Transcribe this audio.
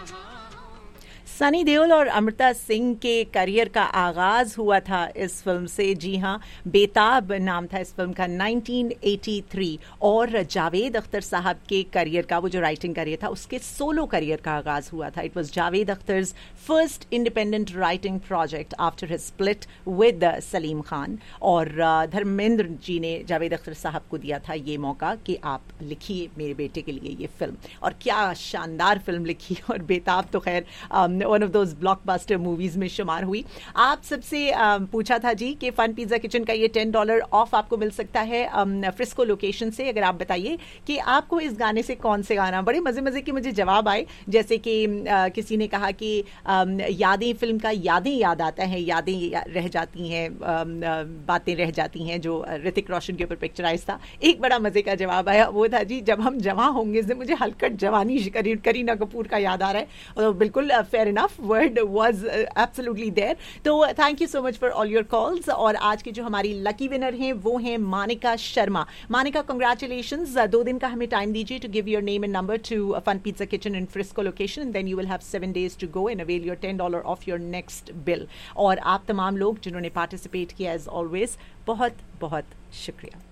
सनी देओल और अमृता सिंह के करियर का आगाज हुआ था इस फिल्म से। जी हाँ, बेताब नाम था इस फिल्म का, 1983। और जावेद अख्तर साहब के करियर का, वो जो राइटिंग करियर था, उसके सोलो करियर का आगाज हुआ था। It was Javed अख्तर's first independent writing project after his split with Salim Khan. और धर्मेंद्र जी ने जावेद अख्तर साहब को दिया था ये मौका कि आप लिखिए मेरे बेटे के लिए ये फिल्म। और क्या शानदार फिल्म लिखी। और बेताब तो खैर one of those blockbuster movies में शुमार हुई। आप सबसे पूछा था जी कि फन पिज्जा किचन का ये $10 ऑफ आपको मिल सकता है फ्रिस्को लोकेशन से। अगर आप बताइए कि आपको इस गाने से कौन से गाना, बड़े मजे मजे के मुझे जवाब आए। जैसे कि किसी ने कहा कि यादें, फिल्म का यादें याद आता है, यादें रह जाती हैं, बातें रह जाती हैं, जो ऋतिक रोशन के ऊपर पिक्चराइज था। एक बड़ा मजे का जवाब आया, वो था जी जब हम जवां होंगे से मुझे हलकट जवानी करीना कपूर का याद आ रहा है। तो बिल्कुल fair enough, word was absolutely there. तो thank you so much for all your calls. और आज की जो हमारी लकी विनर हैं वो हैं मानिका शर्मा। मानिका, कंग्रेचुलेशंस। 2 दिन का हमें टाइम दीजिए to give your name and number two fun pizza kitchen in Frisco location, and then you will have 7 days to go and avail your $10 of your next bill. और आप तमाम लोग जिन्होंने पार्टिसिपेट किया, एज ऑलवेज बहुत बहुत शुक्रिया।